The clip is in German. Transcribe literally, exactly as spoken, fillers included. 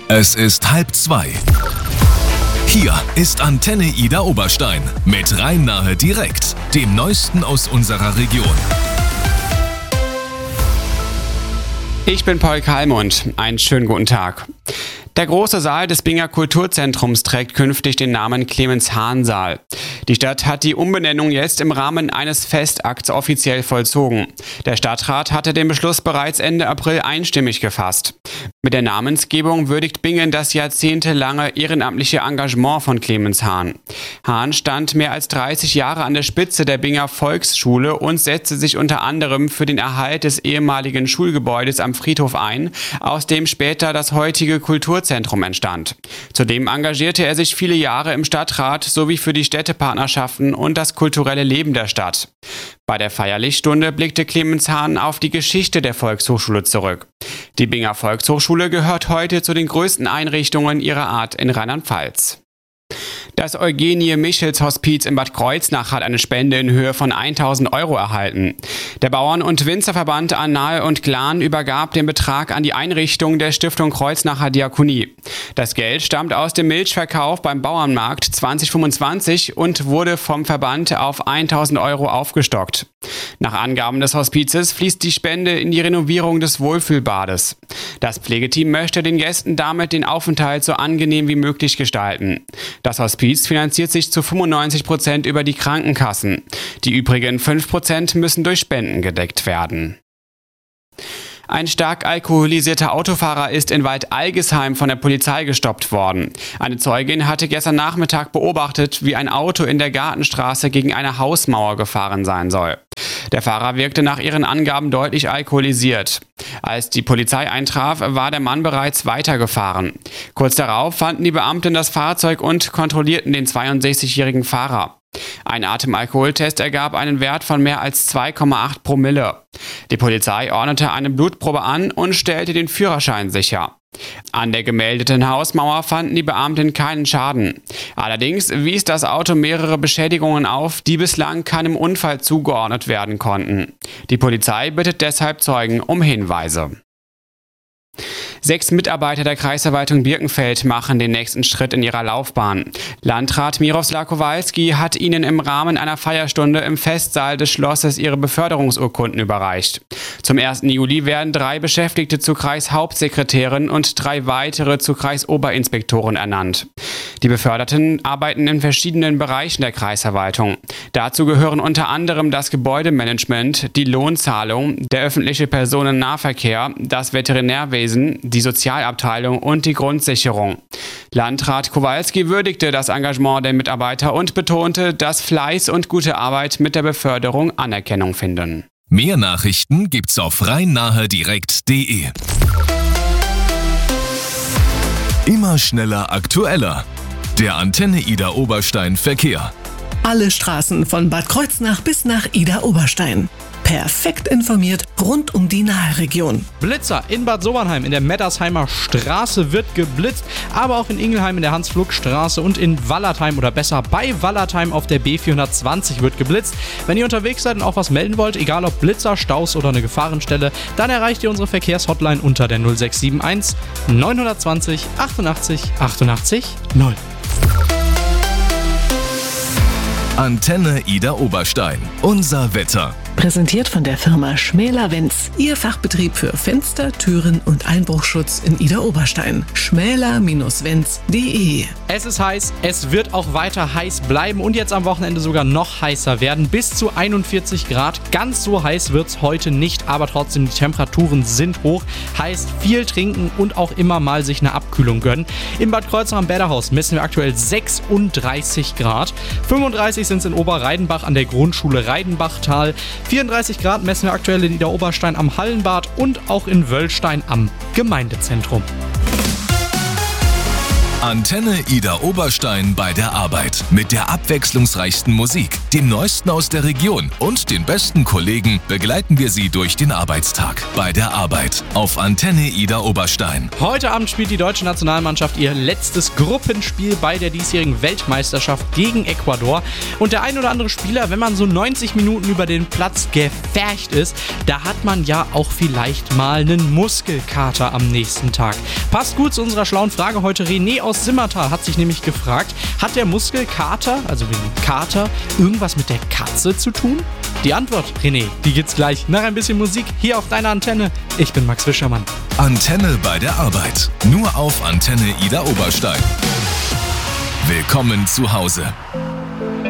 Es ist halb zwei. Hier ist Antenne Ida Oberstein mit Rhein-Nahe direkt, dem Neuesten aus unserer Region. Ich bin Paul Kalmund. Einen schönen guten Tag. Der große Saal des Binger Kulturzentrums trägt künftig den Namen Clemens-Hahn-Saal. Die Stadt hat die Umbenennung jetzt im Rahmen eines Festakts offiziell vollzogen. Der Stadtrat hatte den Beschluss bereits Ende April einstimmig gefasst. Mit der Namensgebung würdigt Bingen das jahrzehntelange ehrenamtliche Engagement von Clemens Hahn. Hahn stand mehr als dreißig Jahre an der Spitze der Binger Volksschule und setzte sich unter anderem für den Erhalt des ehemaligen Schulgebäudes am Friedhof ein, aus dem später das heutige Kulturzentrum entstand. Zudem engagierte er sich viele Jahre im Stadtrat sowie für die Städtepartnerschaften und das kulturelle Leben der Stadt. Bei der Feierlichstunde blickte Clemens Hahn auf die Geschichte der Volkshochschule zurück. Die Binger Volkshochschule gehört heute zu den größten Einrichtungen ihrer Art in Rheinland-Pfalz. Das Eugenie-Michels-Hospiz in Bad Kreuznach hat eine Spende in Höhe von tausend Euro erhalten. Der Bauern- und Winzerverband Annal und Glan übergab den Betrag an die Einrichtung der Stiftung Kreuznacher Diakonie. Das Geld stammt aus dem Milchverkauf beim Bauernmarkt zwanzig fünfundzwanzig und wurde vom Verband auf tausend Euro aufgestockt. Nach Angaben des Hospizes fließt die Spende in die Renovierung des Wohlfühlbades. Das Pflegeteam möchte den Gästen damit den Aufenthalt so angenehm wie möglich gestalten. Das Hospiz finanziert sich zu fünfundneunzig Prozent über die Krankenkassen. Die übrigen fünf Prozent müssen durch Spenden gedeckt werden. Ein stark alkoholisierter Autofahrer ist in Waldalgesheim von der Polizei gestoppt worden. Eine Zeugin hatte gestern Nachmittag beobachtet, wie ein Auto in der Gartenstraße gegen eine Hausmauer gefahren sein soll. Der Fahrer wirkte nach ihren Angaben deutlich alkoholisiert. Als die Polizei eintraf, war der Mann bereits weitergefahren. Kurz darauf fanden die Beamten das Fahrzeug und kontrollierten den zweiundsechzigjährigen Fahrer. Ein Atemalkoholtest ergab einen Wert von mehr als zwei Komma acht Promille. Die Polizei ordnete eine Blutprobe an und stellte den Führerschein sicher. An der gemeldeten Hausmauer fanden die Beamten keinen Schaden. Allerdings wies das Auto mehrere Beschädigungen auf, die bislang keinem Unfall zugeordnet werden konnten. Die Polizei bittet deshalb Zeugen um Hinweise. Sechs Mitarbeiter der Kreisverwaltung Birkenfeld machen den nächsten Schritt in ihrer Laufbahn. Landrat Miroslav Kowalski hat ihnen im Rahmen einer Feierstunde im Festsaal des Schlosses ihre Beförderungsurkunden überreicht. Zum ersten Juli werden drei Beschäftigte zu Kreishauptsekretärin und drei weitere zu Kreisoberinspektoren ernannt. Die Beförderten arbeiten in verschiedenen Bereichen der Kreisverwaltung. Dazu gehören unter anderem das Gebäudemanagement, die Lohnzahlung, der öffentliche Personennahverkehr, das Veterinärwesen, die Sozialabteilung und die Grundsicherung. Landrat Kowalski würdigte das Engagement der Mitarbeiter und betonte, dass Fleiß und gute Arbeit mit der Beförderung Anerkennung finden. Mehr Nachrichten gibt's auf rhein-nahe direkt punkt de. Immer schneller, aktueller. Der Antenne Ida Oberstein Verkehr. Alle Straßen von Bad Kreuznach bis nach Ida Oberstein. Perfekt informiert rund um die Nahe-Region. Blitzer in Bad Sobernheim in der Meddersheimer Straße wird geblitzt, aber auch in Ingelheim in der Hans-Fluck-Straße und in Wallertheim oder besser bei Wallertheim auf der B vierhundertzwanzig wird geblitzt. Wenn ihr unterwegs seid und auch was melden wollt, egal ob Blitzer, Staus oder eine Gefahrenstelle, dann erreicht ihr unsere Verkehrshotline unter der null sechs sieben eins neun zwei null achtundachtzig achtundachtzig null. Antenne Ida Oberstein. Unser Wetter. Präsentiert von der Firma Schmäler-Wenz. Ihr Fachbetrieb für Fenster, Türen und Einbruchschutz in Ida Oberstein. schmäler Bindestrich wenz punkt de. Es ist heiß, es wird auch weiter heiß bleiben und jetzt am Wochenende sogar noch heißer werden. Bis zu einundvierzig Grad. Ganz so heiß wird es heute nicht, aber trotzdem die Temperaturen sind hoch. Heißt viel trinken und auch immer mal sich eine Abkühlung gönnen. Im Bad Kreuznach am Bäderhaus messen wir aktuell sechsunddreißig Grad. fünfunddreißig sind es in Oberreidenbach an der Grundschule Reidenbachtal. vierunddreißig Grad messen wir aktuell in Ida Oberstein am Hallenbad und auch in Wöllstein am Gemeindezentrum. Antenne Ida Oberstein bei der Arbeit. Mit der abwechslungsreichsten Musik, dem Neuesten aus der Region und den besten Kollegen begleiten wir Sie durch den Arbeitstag. Bei der Arbeit auf Antenne Ida Oberstein. Heute Abend spielt die deutsche Nationalmannschaft ihr letztes Gruppenspiel bei der diesjährigen Weltmeisterschaft gegen Ecuador. Und der ein oder andere Spieler, wenn man so neunzig Minuten über den Platz gefercht ist, da hat man ja auch vielleicht mal einen Muskelkater am nächsten Tag. Passt gut zu unserer schlauen Frage heute. René aus Simmertal hat sich nämlich gefragt, hat der Muskelkater, also wegen Kater, irgendwas mit der Katze zu tun? Die Antwort, René, die gibt's gleich nach ein bisschen Musik hier auf deiner Antenne. Ich bin Max Wischermann. Antenne bei der Arbeit. Nur auf Antenne Ida Oberstein. Willkommen zu Hause.